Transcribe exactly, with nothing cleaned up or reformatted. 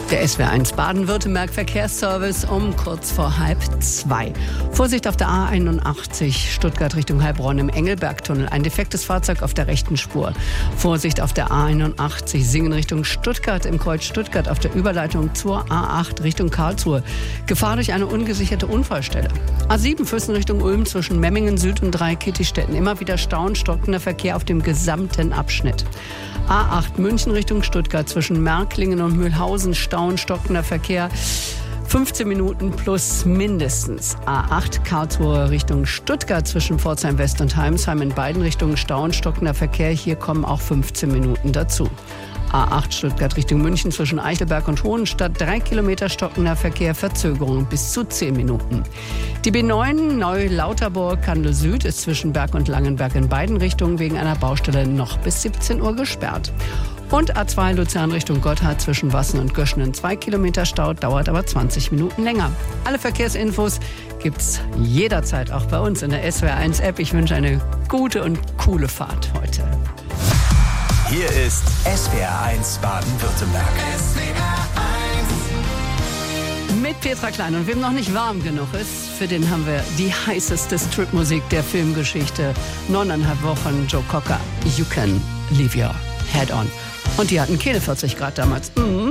Der S W R eins Baden-Württemberg Verkehrsservice um kurz vor halb zwei. Vorsicht auf der A einundachtzig Stuttgart Richtung Heilbronn im Engelbergtunnel. Ein defektes Fahrzeug auf der rechten Spur. Vorsicht auf der A einundachtzig Singen Richtung Stuttgart im Kreuz Stuttgart auf der Überleitung zur A acht Richtung Karlsruhe. Gefahr durch eine ungesicherte Unfallstelle. A sieben Füssen Richtung Ulm zwischen Memmingen Süd und Dreikietistetten. Immer wieder Stau und stockender Verkehr auf dem gesamten Abschnitt. A acht München Richtung Stuttgart zwischen Märklingen und Mühlhausen. Stau und stockender Verkehr. fünfzehn Minuten plus mindestens. A acht Karlsruhe Richtung Stuttgart zwischen Pforzheim West und Heimsheim. In beiden Richtungen Stau und stockender Verkehr. Hier kommen auch fünfzehn Minuten dazu. A acht Stuttgart Richtung München zwischen Eichelberg und Hohenstadt. Drei Kilometer stockender Verkehr, Verzögerung bis zu zehn Minuten. Die B neun Neu-Lauterburg-Kandel Süd ist zwischen Berg und Langenberg in beiden Richtungen wegen einer Baustelle noch bis siebzehn Uhr gesperrt. Und A zwei Luzern Richtung Gotthard zwischen Wassen und Göschenen. Zwei Kilometer Stau, dauert aber zwanzig Minuten länger. Alle Verkehrsinfos gibt's jederzeit auch bei uns in der S W R eins App. Ich wünsche eine gute und coole Fahrt heute. Hier ist S W R eins Baden-Württemberg. S W R eins. Mit Petra Klein. Und wem noch nicht warm genug ist, für den haben wir die heißeste Stripmusik der Filmgeschichte. Neuneinhalb Wochen Joe Cocker. You can leave your head on. Und die hatten keine vierzig Grad damals. Mhm.